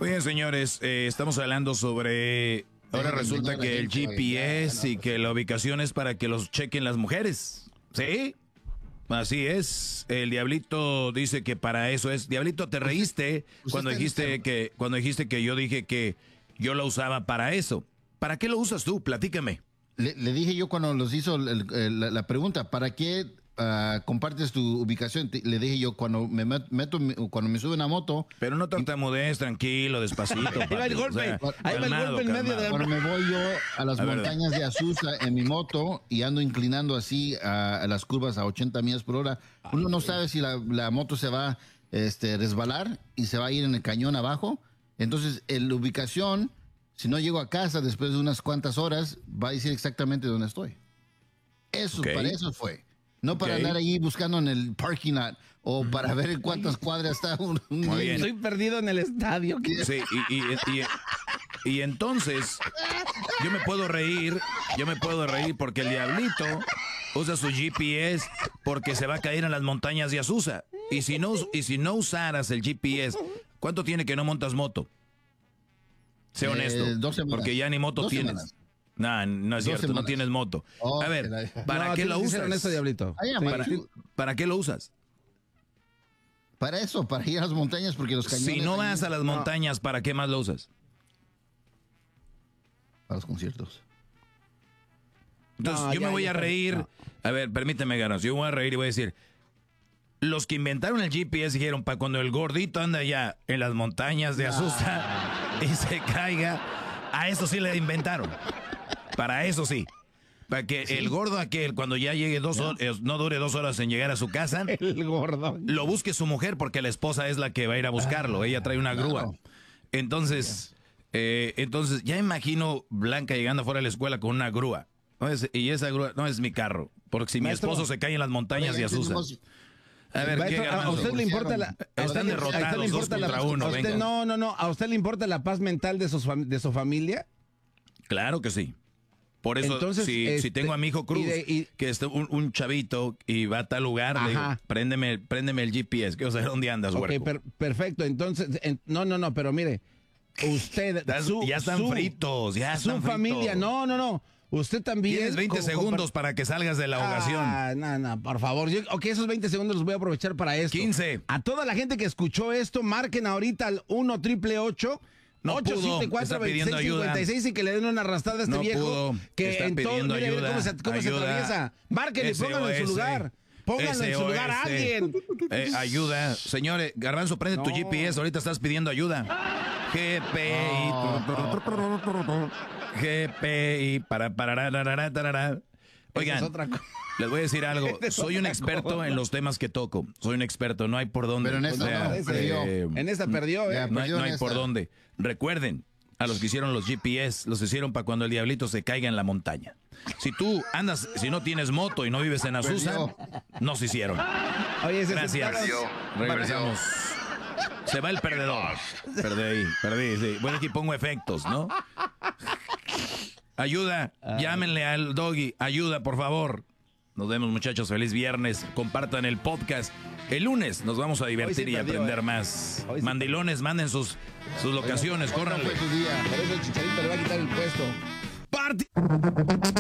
Muy bien, señores, estamos hablando sobre... Ahora resulta que el GPS y que la ubicación es para que los chequen las mujeres. ¿Sí? Así es. El Diablito dice que para eso es. Diablito, te reíste cuando dijiste que yo dije que yo lo usaba para eso. ¿Para qué lo usas tú? Platícame. Le dije yo cuando nos hizo la pregunta, ¿para qué compartes tu ubicación? Le dije yo cuando cuando me sube una moto. Pero no tartamudees, tranquilo, despacito. Ahí va el golpe, ahí va el golpe en medio de la... Cuando me voy yo a las montañas de Azusa en mi moto y ando inclinando así a las curvas a 80 millas por hora, uno no sabe si la moto se va a resbalar y se va a ir en el cañón abajo. Entonces, la ubicación, si no llego a casa después de unas cuantas horas, va a decir exactamente dónde estoy. Eso, para eso fue. No para andar ahí buscando en el parking lot o para ver en cuántas cuadras está Muy bien. Estoy perdido en el estadio. Sí, y entonces yo me puedo reír porque el Diablito usa su GPS porque se va a caer en las montañas de Azusa. Y si no usaras el GPS, ¿cuánto tiene que no montas moto? Sé honesto, 2 semanas. porque ya ni moto 2 tienes. semanas. No es cierto, no tienes moto. A ver, ¿para qué lo usas? Honesto, Diablito. ¿Para qué lo usas? Para eso, para ir a las montañas, porque los cañones... Si no vas a las montañas, ¿para qué más lo usas? Para los conciertos. Entonces, yo me voy a reír. No. A ver, permíteme, Ganas. Yo voy a reír y voy a decir... Los que inventaron el GPS dijeron, para cuando el gordito anda allá en las montañas de Azusa y se caiga, a eso sí le inventaron. Para eso sí. Para que el gordo aquel, cuando ya llegue 2 horas, no dure 2 horas en llegar a su casa, el gordo, lo busque su mujer, porque la esposa es la que va a ir a buscarlo. Ella trae una grúa. Entonces, ya imagino Blanca llegando fuera de la escuela con una grúa. Y esa grúa no es mi carro, porque si mi esposo se cae en las montañas de Azusa. A ver, ¿qué, ¿a usted le importa la... Están derrotados 2 contra 1. No. ¿A usted le importa la paz mental de su familia? Claro que sí. Por eso, entonces, si tengo a mi hijo Cruz, que es un chavito y va a tal lugar, le digo, préndeme el GPS, quiero saber dónde andas, huerco. Perfecto. Entonces, no, pero mire, usted... ya están fritos, ya están fritos. Su familia, no. Usted también... Tienes 20 segundos para que salgas de la ahogación. No, por favor. Esos 20 segundos los voy a aprovechar para esto. 15. A toda la gente que escuchó esto, marquen ahorita al 1-888-874-2656 y que le den una arrastrada a este viejo. Que está pidiendo ayuda. ¿Cómo se atraviesa? Márquenle, pónganlo en su lugar. Pónganlo en su lugar a alguien. Ayuda. Señores, Garbanzo, prende tu GPS. Ahorita estás pidiendo ayuda. GPI, para. Oigan, les voy a decir algo. Soy un experto en los temas que toco. Soy un experto, no hay por dónde. Pero en esta perdió. En esta perdió, No hay por dónde. Recuerden, a los que hicieron los GPS, los hicieron para cuando el diablito se caiga en la montaña. Si tú andas, si no tienes moto y no vives en Azusa, no se hicieron. Oye, gracias. Regresamos. Se va el perdedor. Perdí, sí. Bueno, aquí pongo efectos, ¿no? Ayuda, llámenle al Doggy. Ayuda, por favor. Nos vemos, muchachos. Feliz viernes. Compartan el podcast. El lunes nos vamos a divertir y aprender más. Mandilones, manden sus locaciones. Córranle. Por eso el Chicharito le va a quitar el puesto.